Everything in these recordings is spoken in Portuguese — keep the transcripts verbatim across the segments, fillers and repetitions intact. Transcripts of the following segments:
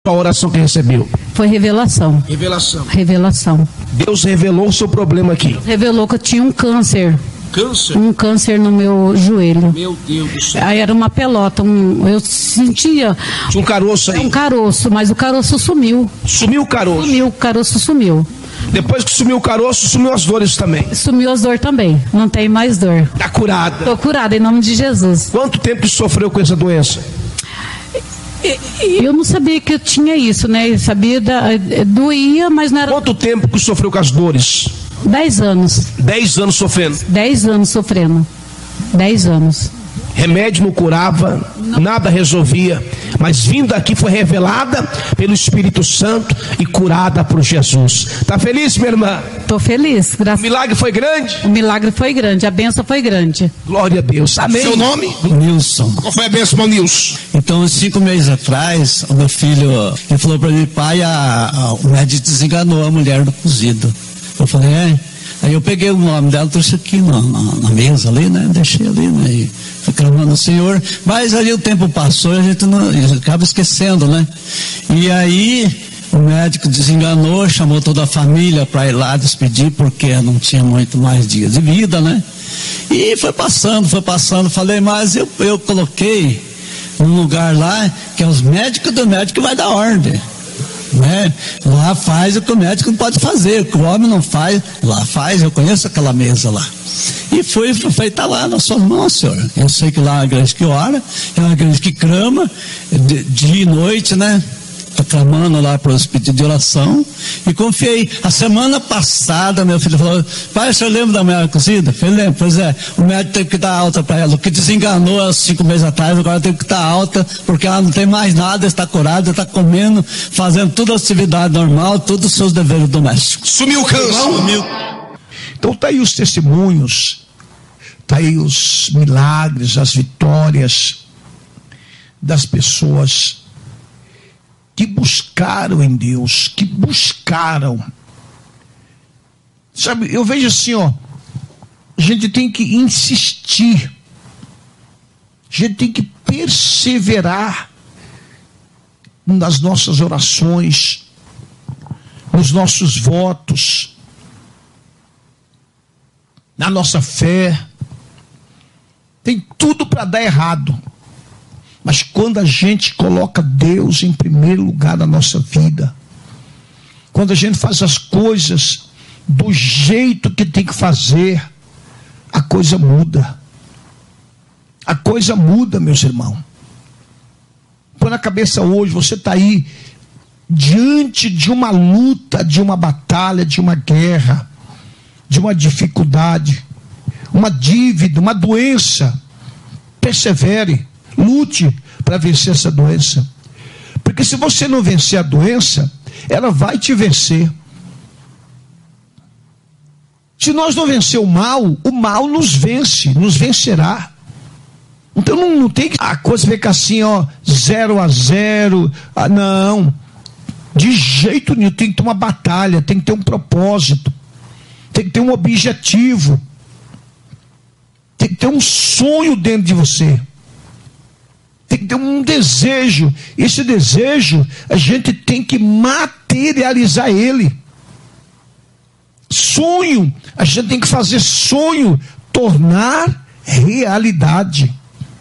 A oração que recebeu? Foi revelação. Revelação. Revelação. Deus revelou o seu problema aqui. Revelou que eu tinha um câncer. Câncer? Um câncer no meu joelho. Meu Deus do céu. Aí era uma pelota, um, eu sentia... Tinha um caroço aí? Um caroço, mas o caroço sumiu. Sumiu o caroço? Sumiu, o caroço sumiu. Depois que sumiu o caroço, sumiu as dores também? Sumiu as dores também, não tem mais dor. Está curada? Estou curada, em nome de Jesus. Quanto tempo que sofreu com essa doença? Eu não sabia que eu tinha isso, né? Eu sabia, da, doía, mas não era... Quanto tempo que sofreu com as dores? Dez anos. Dez anos sofrendo? Dez anos sofrendo. Dez anos. Remédio não curava, não. Nada resolvia, mas vindo aqui foi revelada pelo Espírito Santo e curada por Jesus. Está feliz, minha irmã? Estou feliz, graças. O milagre foi grande? O milagre foi grande, a bênção foi grande. Glória a Deus. Amém. Seu nome? Nilson. Qual foi a bênção, irmão Nilson? Então, cinco meses atrás, o meu filho, ele falou para mim, pai, a, a, o médico desenganou a mulher do cozido. Eu falei, é? Aí eu peguei o nome dela, trouxe aqui na, na, na mesa ali, né? Deixei ali, né? E fui clamando ao Senhor. Mas ali o tempo passou e a gente não, a gente acaba esquecendo, né? E aí o médico desenganou, chamou toda a família para ir lá despedir, porque não tinha muito mais dias de vida, né? E foi passando, foi passando. Falei, mas eu, eu coloquei num lugar lá que é os médicos do médico que vai dar ordem. Né? Lá faz o que o médico não pode fazer, o que o homem não faz, lá faz. Eu conheço aquela mesa lá e foi feita lá nas suas mãos, Senhor. Eu sei que lá é uma igreja que ora, é uma igreja que clama dia e noite, né? Clamando lá para os pedidos de oração, e confiei. A semana passada meu filho falou, pai, o senhor lembra da mulher cozida? Eu falei, lembro. Pois é, o médico teve que dar alta para ela, o que desenganou há cinco meses atrás, agora teve que dar alta, porque ela não tem mais nada, está curada, está comendo, fazendo toda a atividade normal, todos os seus deveres domésticos. Sumiu o câncer. Sumiu. Então tá aí os testemunhos, tá aí os milagres, as vitórias das pessoas que buscaram em Deus, que buscaram. Sabe, eu vejo assim, ó, a gente tem que insistir, a gente tem que perseverar nas nossas orações, nos nossos votos, na nossa fé. Tem tudo para dar errado. Mas quando a gente coloca Deus em primeiro lugar na nossa vida, quando a gente faz as coisas do jeito que tem que fazer, a coisa muda. A coisa muda, meus irmãos. Põe na cabeça hoje, você está aí diante de uma luta, de uma batalha, de uma guerra, de uma dificuldade, uma dívida, uma doença. Persevere. Lute para vencer essa doença. Porque se você não vencer a doença, ela vai te vencer. Se nós não vencer o mal, o mal nos vence, nos vencerá. Então não, não tem que a coisa ficar assim, ó, zero a zero. Ah, não. De jeito nenhum, tem que ter uma batalha, tem que ter um propósito, tem que ter um objetivo, tem que ter um sonho dentro de você. Tem que ter um desejo. Esse desejo, a gente tem que materializar ele. Sonho, a gente tem que fazer sonho tornar realidade.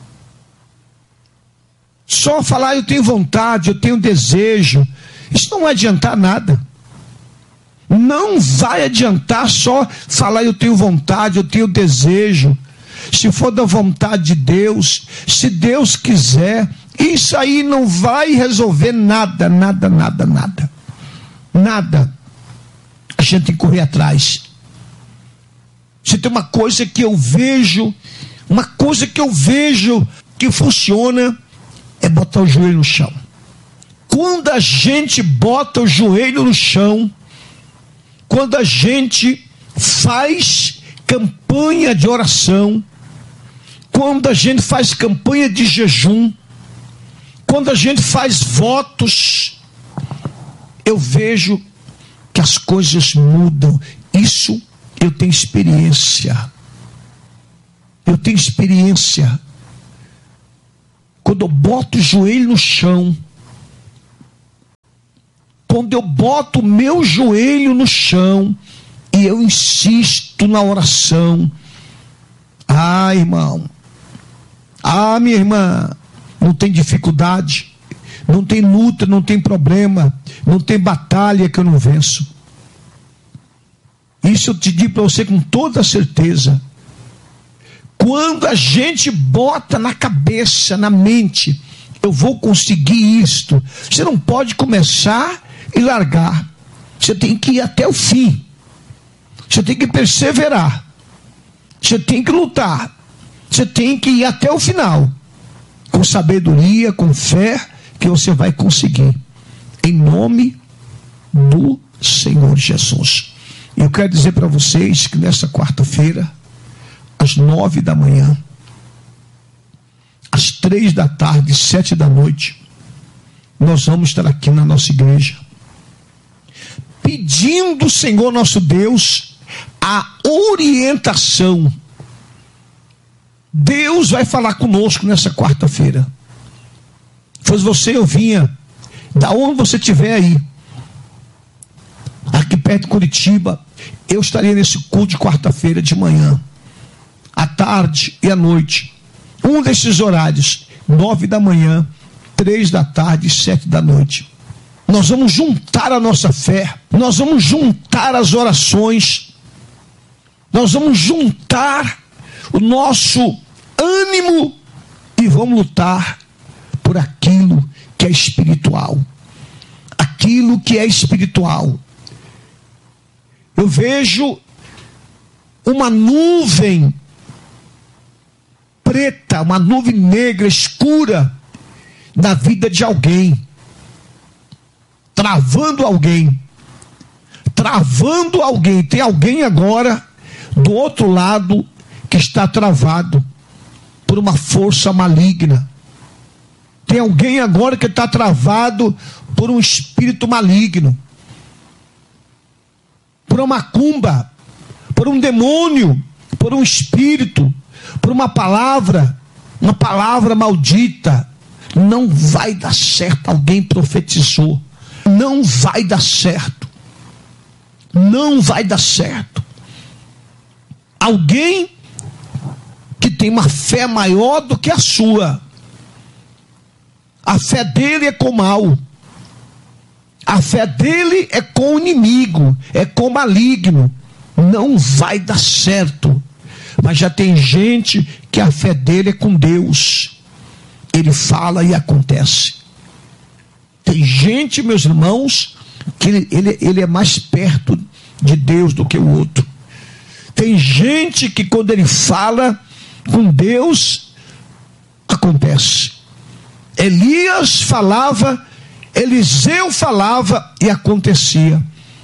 Só falar eu tenho vontade, eu tenho desejo, isso não vai adiantar nada. Não vai adiantar só falar eu tenho vontade, eu tenho desejo. Se for da vontade de Deus, se Deus quiser, isso aí não vai resolver nada, nada, nada, nada. Nada. A gente tem que correr atrás. Se tem uma coisa que eu vejo, uma coisa que eu vejo que funciona, é botar o joelho no chão. Quando a gente bota o joelho no chão, quando a gente faz campanha de oração, quando a gente faz campanha de jejum, quando a gente faz votos, eu vejo que as coisas mudam. Isso eu tenho experiência. Eu tenho experiência. Quando eu boto o joelho no chão, quando eu boto o meu joelho no chão e eu insisto na oração, ah, irmão, ah, minha irmã, não tem dificuldade, não tem luta, não tem problema, não tem batalha que eu não venço. Isso eu te digo para você com toda certeza. Quando a gente bota na cabeça, na mente, eu vou conseguir isto, você não pode começar e largar. Você tem que ir até o fim. Você tem que perseverar. Você tem que lutar. Você tem que ir até o final. Com sabedoria, com fé, que você vai conseguir. Em nome do Senhor Jesus. Eu quero dizer para vocês que nessa quarta-feira, às nove da manhã, às três da tarde, sete da noite, nós vamos estar aqui na nossa igreja, pedindo ao Senhor nosso Deus a orientação. Deus vai falar conosco nessa quarta-feira. Pois você, eu vinha, da onde você estiver aí, aqui perto de Curitiba, eu estaria nesse culto de quarta-feira de manhã, à tarde e à noite. Um desses horários, nove da manhã, três da tarde e sete da noite. Nós vamos juntar a nossa fé, nós vamos juntar as orações, nós vamos juntar o nosso ânimo e vamos lutar por aquilo que é espiritual. Aquilo que é espiritual. Eu vejo uma nuvem preta, uma nuvem negra, escura, na vida de alguém, travando alguém, travando alguém. Tem alguém agora do outro lado que está travado por uma força maligna. Tem alguém agora que está travado por um espírito maligno, por uma macumba, por um demônio, por um espírito, por uma palavra, uma palavra maldita. Não vai dar certo. Alguém profetizou, não vai dar certo, não vai dar certo. Alguém que tem uma fé maior do que a sua, a fé dele é com o mal, a fé dele é com o inimigo, é com o maligno. Não vai dar certo. Mas já tem gente que a fé dele é com Deus. Ele fala e acontece. Tem gente, meus irmãos, que ele, ele, ele é mais perto de Deus do que o outro. Tem gente que quando ele fala com Deus, acontece. Elias falava, Eliseu falava e acontecia.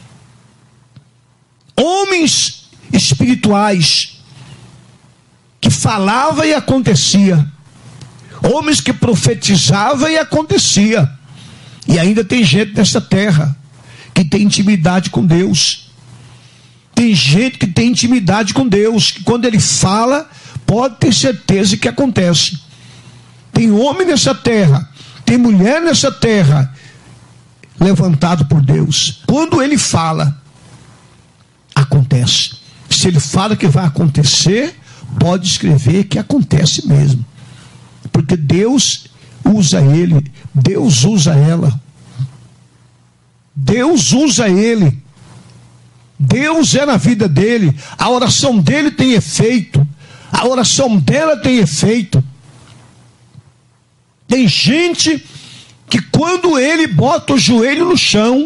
Homens espirituais que falava e acontecia. Homens que profetizavam e acontecia. E ainda tem gente nessa terra que tem intimidade com Deus. Tem gente que tem intimidade com Deus, que quando ele fala, pode ter certeza que acontece. Tem homem nessa terra, tem mulher nessa terra, levantado por Deus. Quando ele fala, acontece. Se ele fala que vai acontecer, pode escrever que acontece mesmo. Porque Deus usa ele, Deus usa ela. Deus usa ele. Deus é na vida dele. A oração dele tem efeito. A oração dela tem efeito. Tem gente que quando ele bota o joelho no chão,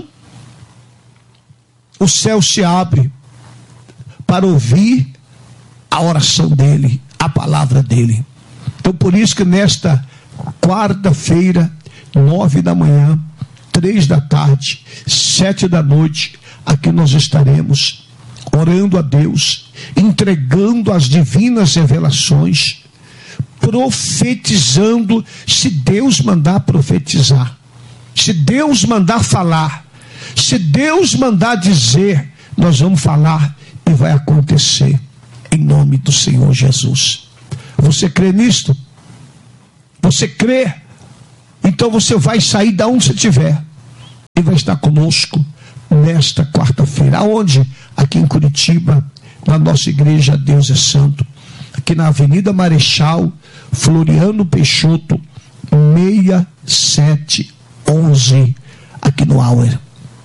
o céu se abre para ouvir a oração dele, a palavra dele. Então por isso que nesta quarta-feira, nove da manhã, três da tarde, sete da noite, aqui nós estaremos orando a Deus, entregando as divinas revelações, profetizando, se Deus mandar profetizar, se Deus mandar falar, se Deus mandar dizer, nós vamos falar e vai acontecer, em nome do Senhor Jesus. Você crê nisto? Você crê? Então você vai sair de onde você estiver e vai estar conosco nesta quarta-feira. Aonde? Aqui em Curitiba, na nossa igreja Deus é Santo, aqui na Avenida Marechal Floriano Peixoto, seis sete onze, aqui no Auer.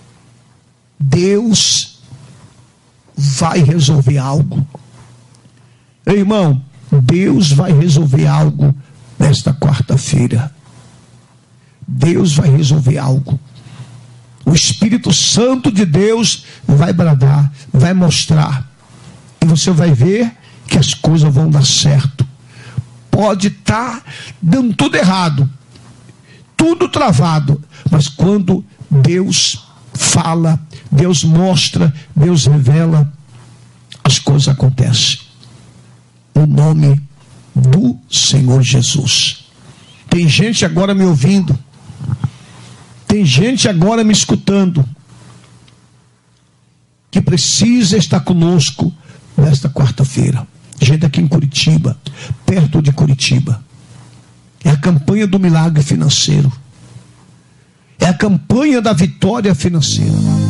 Deus vai resolver algo. Ei, irmão, Deus vai resolver algo nesta quarta-feira. Deus vai resolver algo. O Espírito Santo de Deus vai bradar, vai mostrar. E você vai ver que as coisas vão dar certo. Pode estar dando tudo errado, tudo travado, mas quando Deus fala, Deus mostra, Deus revela, as coisas acontecem. No nome do Senhor Jesus. Tem gente agora me ouvindo, tem gente agora me escutando, que precisa estar conosco nesta quarta-feira. Gente aqui em Curitiba, perto de Curitiba. É a campanha do milagre financeiro. É a campanha da vitória financeira.